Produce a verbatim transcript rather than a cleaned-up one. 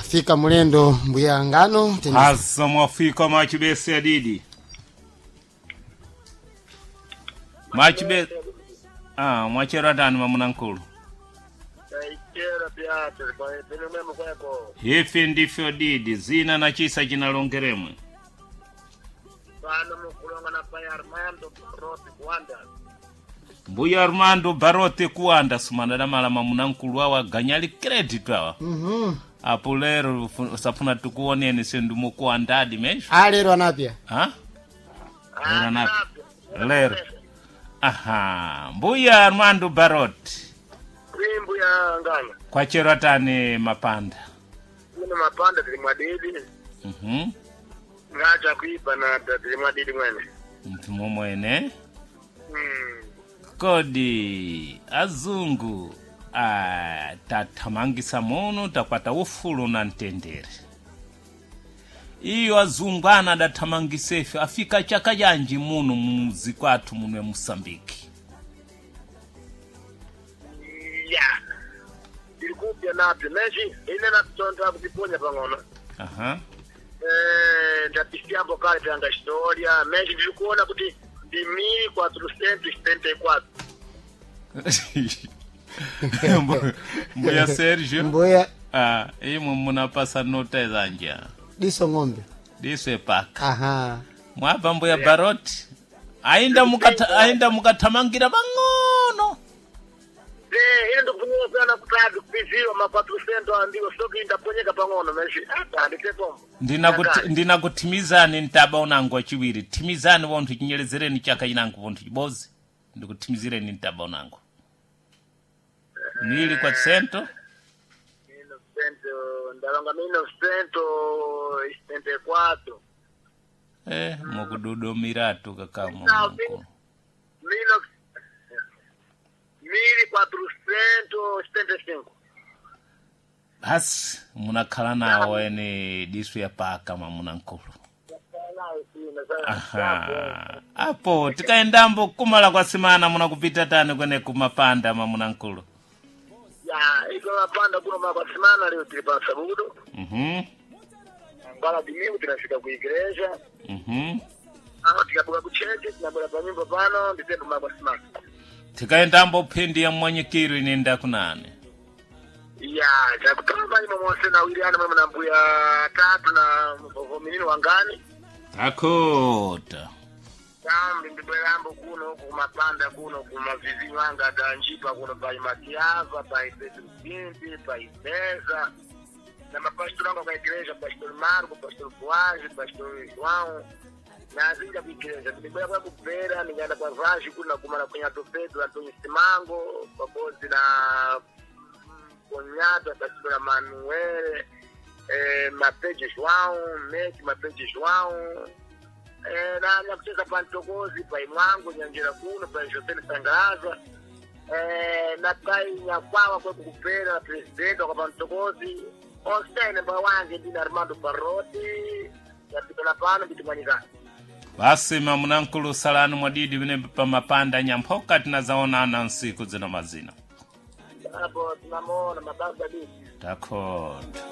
Mwafika mulendo mbuya ngano teni. Asa mwafika machibese ya didi. Machibese. Ah, mwachera dani mamunankulu. Chera piate, kwa pene mwemu kweko. Hifi ndifyo didi, zina na chisa jinalongeremwe. Bana mkulonga na paya Armando Barote kuanda. Mbuya Armando Barote kuanda sumana na mala mamunankulu awa ganyali credit awa. Mhm. Apo lero safuna tukuone ni sendu mukuanda adi mesho. Ah, lero anapia. Ha? Lero anapia. Lero. Aha, Mbuya Armando Barote. Mbuya ngano. Kwa chero tani mapanda. Muna mapanda tili mwadidi. Mhm. Ngacha kuiba na tili mwadidi mwene. Mtumo mwene. Hmm. Kodi azungu ah tatamangisa mono takwata ufulu na ntendere. Iyo azungu ana datamangisefe afika chaka janji muno muziki watu munwe Mosambiki. Ya. Ilikupia napyo meshi ine na tonda kutiponya pangono. Aha. Eh, ndapisiambo kale tanga historia, meshi ndikuona kuti di mili quatrocentos e setenta e quatro. Mbuya Sergio. Mbuya. Ah, imo munapasa nota zanja. Diso ngombe. Diso epaka. Aha. Mwapa Mbuya Barote. Ainda mukata ainda mukatamangira bangono. Eh, ino ndikufunua sana kutabi kupiziwa ma quatrocentos andigo soki ndaponyeka pangono meshi. Ata nditekombo. Ndina kuti ndina kutimizani ntaba onango chiwiri. Timizani wontu chinyelezereni chaka inango wontu chibozi. Ndikutimizireni ntaba onango. Nili kwa cento? Mino cento, ndalanga mino cento e setenta e quatro. Eh, mokududo miratu kakao Não, mwangu. Mino mili quatrocentos e setenta e cinco. Basi, munakhala nawo ene disu ya paka mamunankulu. Aha. Apo, tikaendambo kumala kwa simana munakupita tani kwene kumapanda mamunankulu. Ya, iko mapanda kuno mabasimana leo tulipa sabudo. Mhm. Ngala dimimu tunafika ku igreja. Mhm. Aho tikabuka ku church, tunabora pa nyumba pano, nditendo mabasimana. Tikaendambo pendi ya mwanyikiru inenda kunane. Ya, takutamba imo mose na wiliana mwe mnambuya tatu na mvominini wangani. Takota. Tambi ndibwerambo kuno kumapanda kuno kumavizi wanga danjipa kuno pai Matiava, pai Pedro Pinti, pai Meza. Na mapastor wangu kwa igreja, pastor Marco, pastor Boaz, pastor João. Na zinja kwa igreja, ndibwera kwa kupera, ninganda kwa vaji kuna kumana kunyato Pedro, Antonio Simango, pamoja na Konyato, pastor Manuel, eh, Mapeje João, Meki Mapeje João. Eh, na nyakucheza pantogozi pai mwangu nyanjira kuno pai José Sangaraza eh na pai nyakwawa kwa kupera na presidente kwa pantogozi ostene mba wange ndina Armando Barote ya pitana pano bitumanyika. Basi mamunankulu salanu mwadidi wine pa mapanda nyampoka tunazaona na nsiku zina mazina. Hapo tunamona mababa bibi. Takota.